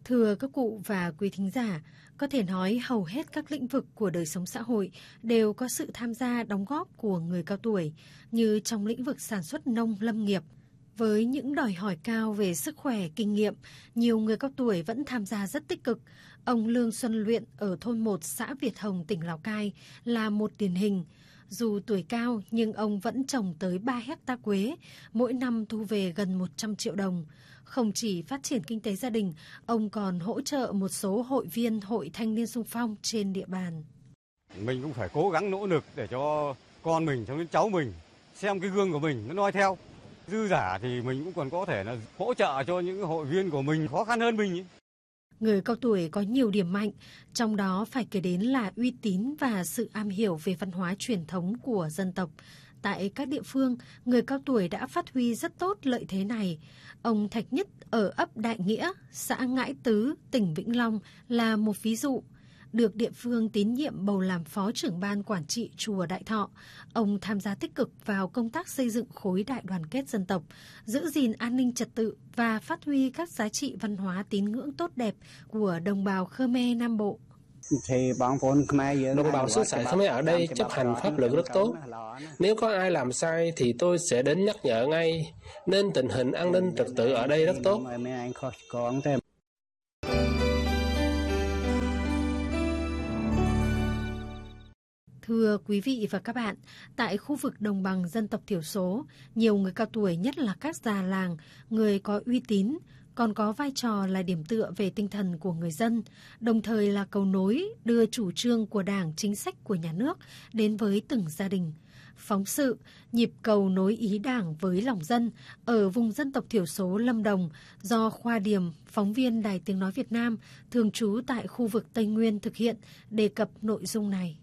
Thưa các cụ và quý thính giả, có thể nói hầu hết các lĩnh vực của đời sống xã hội đều có sự tham gia đóng góp của người cao tuổi, như trong lĩnh vực sản xuất nông lâm nghiệp. Với những đòi hỏi cao về sức khỏe, kinh nghiệm, nhiều người cao tuổi vẫn tham gia rất tích cực. Ông Lương Xuân Luyện ở thôn 1 xã Việt Hồng, tỉnh Lào Cai là một điển hình. Dù tuổi cao nhưng ông vẫn trồng tới 3 hecta quế, mỗi năm thu về gần 100 triệu đồng. Không chỉ phát triển kinh tế gia đình, ông còn hỗ trợ một số hội viên hội thanh niên xung phong trên địa bàn. Mình cũng phải cố gắng nỗ lực để cho con mình, cho đến cháu mình xem cái gương của mình nó noi theo. Dư giả thì mình cũng còn có thể là hỗ trợ cho những hội viên của mình khó khăn hơn mình. Người cao tuổi có nhiều điểm mạnh, trong đó phải kể đến là uy tín và sự am hiểu về văn hóa truyền thống của dân tộc. Tại các địa phương, người cao tuổi đã phát huy rất tốt lợi thế này. Ông Thạch Nhất ở ấp Đại Nghĩa, xã Ngãi Tứ, tỉnh Vĩnh Long là một ví dụ. Được địa phương tín nhiệm bầu làm phó trưởng ban quản trị chùa Đại Thọ, ông tham gia tích cực vào công tác xây dựng khối đại đoàn kết dân tộc, giữ gìn an ninh trật tự và phát huy các giá trị văn hóa tín ngưỡng tốt đẹp của đồng bào Khmer Nam Bộ. Đồng bào xứ Sài Khmer ở đây chấp hành pháp luật rất tốt. Nếu có ai làm sai thì tôi sẽ đến nhắc nhở ngay, nên tình hình an ninh trật tự ở đây rất tốt. Thưa quý vị và các bạn, tại khu vực đồng bằng dân tộc thiểu số, nhiều người cao tuổi, nhất là các già làng, người có uy tín, còn có vai trò là điểm tựa về tinh thần của người dân, đồng thời là cầu nối đưa chủ trương của Đảng, chính sách của nhà nước đến với từng gia đình. Phóng sự Nhịp cầu nối ý Đảng với lòng dân ở vùng dân tộc thiểu số Lâm Đồng do Khoa Điềm, phóng viên Đài Tiếng Nói Việt Nam, thường trú tại khu vực Tây Nguyên thực hiện, đề cập nội dung này.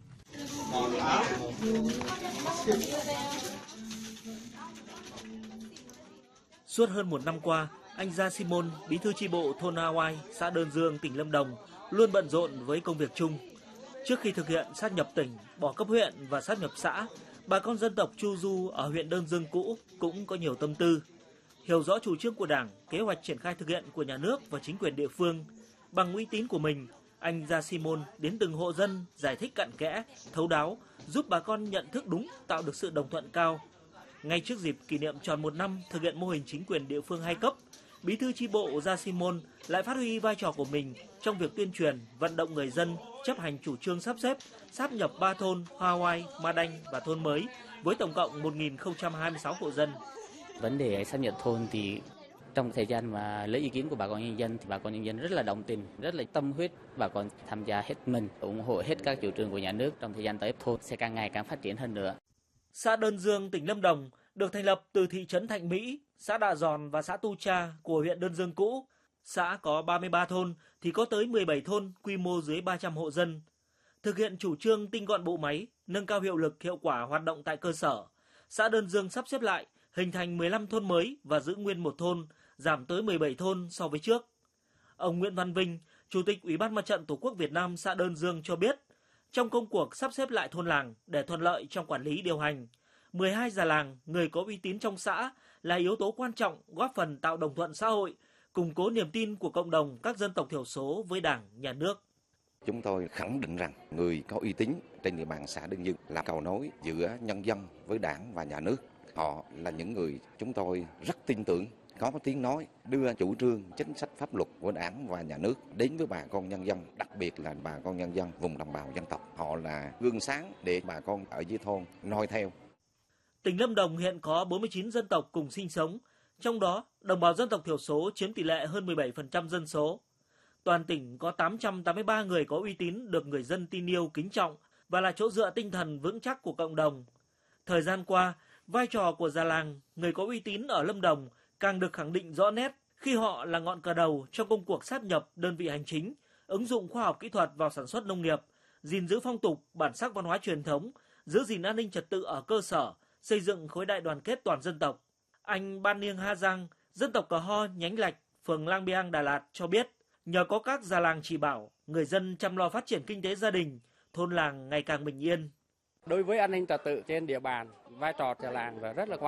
Suốt hơn một năm qua, anh Gia Simon, bí thư chi bộ thôn A Oai, xã Đơn Dương, tỉnh Lâm Đồng, luôn bận rộn với công việc chung. Trước khi thực hiện sát nhập tỉnh, bỏ cấp huyện và sát nhập xã, bà con dân tộc Chu Du ở huyện Đơn Dương cũ cũng có nhiều tâm tư. Hiểu rõ chủ trương của Đảng, kế hoạch triển khai thực hiện của nhà nước và chính quyền địa phương, bằng uy tín của mình, anh Gia Simon đến từng hộ dân giải thích cặn kẽ, thấu đáo, giúp bà con nhận thức đúng, tạo được sự đồng thuận cao. Ngay trước dịp kỷ niệm tròn 1 năm thực hiện mô hình chính quyền địa phương 2 cấp, bí thư chi bộ Gia Simon lại phát huy vai trò của mình trong việc tuyên truyền, vận động người dân chấp hành chủ trương sắp xếp, sáp nhập 3 thôn Hoa Oai, Ma Đanh và thôn mới với tổng cộng 1.026 hộ dân. Vấn đề sáp nhập thôn thì trong thời gian mà lấy ý kiến của bà con nhân dân thì bà con nhân dân rất là đồng tình, rất là tâm huyết, bà con tham gia hết mình, ủng hộ hết các chủ trương của nhà nước. Trong thời gian tới, thôn sẽ càng ngày càng phát triển hơn nữa. Xã Đơn Dương, tỉnh Lâm Đồng được thành lập từ thị trấn Thạnh Mỹ, xã Đạ Giòn và xã Tu Cha của huyện Đơn Dương cũ. Xã có 33 thôn thì có tới 17 thôn quy mô dưới 300 hộ dân. Thực hiện chủ trương tinh gọn bộ máy, nâng cao hiệu lực hiệu quả hoạt động tại cơ sở, xã Đơn Dương sắp xếp lại, hình thành 15 thôn mới và giữ nguyên 1 thôn, giảm tới 17 thôn so với trước. Ông Nguyễn Văn Vinh, Chủ tịch Ủy ban Mặt trận Tổ quốc Việt Nam xã Đơn Dương cho biết, trong công cuộc sắp xếp lại thôn làng để thuận lợi trong quản lý điều hành, 12 già làng, người có uy tín trong xã là yếu tố quan trọng góp phần tạo đồng thuận xã hội, củng cố niềm tin của cộng đồng các dân tộc thiểu số với Đảng, Nhà nước. Chúng tôi khẳng định rằng người có uy tín trên địa bàn xã Đơn Dương là cầu nối giữa nhân dân với Đảng và Nhà nước. Họ là những người chúng tôi rất tin tưởng, có tiếng nói, đưa chủ trương, chính sách pháp luật của Đảng và Nhà nước đến với bà con nhân dân, đặc biệt là bà con nhân dân vùng đồng bào dân tộc. Họ là gương sáng để bà con ở dưới thôn noi theo. Tỉnh Lâm Đồng hiện có 49 dân tộc cùng sinh sống, trong đó đồng bào dân tộc thiểu số chiếm tỷ lệ hơn 17% dân số. Toàn tỉnh có 883 người có uy tín được người dân tin yêu kính trọng và là chỗ dựa tinh thần vững chắc của cộng đồng. Thời gian qua, vai trò của già làng, người có uy tín ở Lâm Đồng càng được khẳng định rõ nét khi họ là ngọn cờ đầu trong công cuộc sáp nhập đơn vị hành chính, ứng dụng khoa học kỹ thuật vào sản xuất nông nghiệp, gìn giữ phong tục, bản sắc văn hóa truyền thống, giữ gìn an ninh trật tự ở cơ sở, xây dựng khối đại đoàn kết toàn dân tộc. Anh Ban Niêng Ha Giang, dân tộc Cờ Ho, nhánh Lạch, phường Lang Biang, Đà Lạt cho biết, nhờ có các già làng chỉ bảo, người dân chăm lo phát triển kinh tế gia đình, thôn làng ngày càng bình yên. Đối với an ninh trật tự trên địa bàn, vai trò già làng là rất là quan trọng.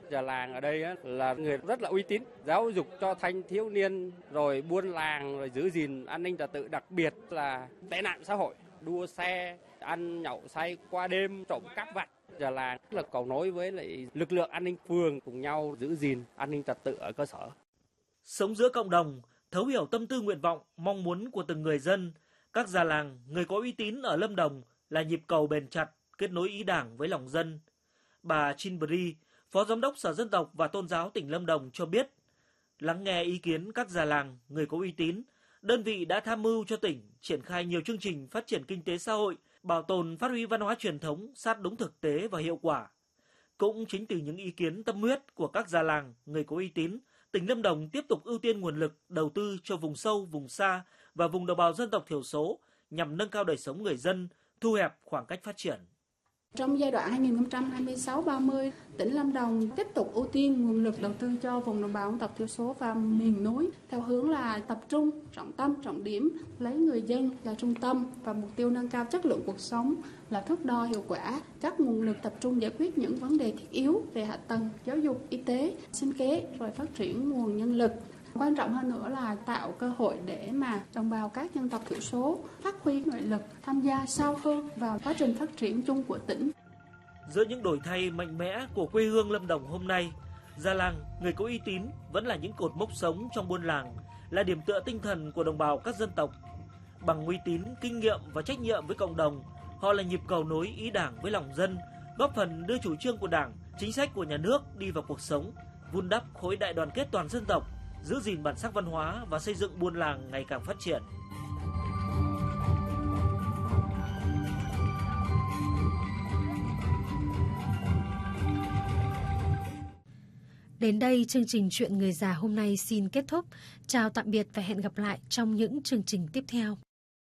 Già làng ở đây là người rất là uy tín, giáo dục cho thanh thiếu niên, rồi buôn làng, rồi giữ gìn an ninh trật tự, đặc biệt là tệ nạn xã hội, đua xe, ăn nhậu say qua đêm, trộm cắp vặt. Già làng là cầu nối với lại lực lượng an ninh phường cùng nhau giữ gìn an ninh trật tự ở cơ sở. Sống giữa cộng đồng, thấu hiểu tâm tư nguyện vọng, mong muốn của từng người dân, các già làng, người có uy tín ở Lâm Đồng là nhịp cầu bền chặt, kết nối ý Đảng với lòng dân. Bà Chin Bri, Phó Giám đốc Sở Dân tộc và Tôn giáo tỉnh Lâm Đồng cho biết, lắng nghe ý kiến các già làng, người có uy tín, đơn vị đã tham mưu cho tỉnh triển khai nhiều chương trình phát triển kinh tế xã hội, bảo tồn phát huy văn hóa truyền thống sát đúng thực tế và hiệu quả. Cũng chính từ những ý kiến tâm huyết của các già làng, người có uy tín, tỉnh Lâm Đồng tiếp tục ưu tiên nguồn lực đầu tư cho vùng sâu, vùng xa và vùng đồng bào dân tộc thiểu số nhằm nâng cao đời sống người dân, thu hẹp khoảng cách phát triển. Trong giai đoạn 2026-30, tỉnh Lâm Đồng tiếp tục ưu tiên nguồn lực đầu tư cho vùng đồng bào dân tộc thiểu số và miền núi theo hướng là tập trung, trọng tâm, trọng điểm, lấy người dân là trung tâm và mục tiêu nâng cao chất lượng cuộc sống là thước đo hiệu quả. Các nguồn lực tập trung giải quyết những vấn đề thiết yếu về hạ tầng, giáo dục, y tế, sinh kế, rồi phát triển nguồn nhân lực. Quan trọng hơn nữa là tạo cơ hội để mà đồng bào các dân tộc thiểu số phát huy nội lực, tham gia sâu hơn vào quá trình phát triển chung của tỉnh. Giữa những đổi thay mạnh mẽ của quê hương Lâm Đồng hôm nay, già làng, người có uy tín vẫn là những cột mốc sống trong buôn làng, là điểm tựa tinh thần của đồng bào các dân tộc. Bằng uy tín, kinh nghiệm và trách nhiệm với cộng đồng, họ là nhịp cầu nối ý Đảng với lòng dân, góp phần đưa chủ trương của Đảng, chính sách của nhà nước đi vào cuộc sống, vun đắp khối đại đoàn kết toàn dân tộc, giữ gìn bản sắc văn hóa và xây dựng buôn làng ngày càng phát triển. Đến đây, chương trình Chuyện Người Già hôm nay xin kết thúc. Chào tạm biệt và hẹn gặp lại trong những chương trình tiếp theo.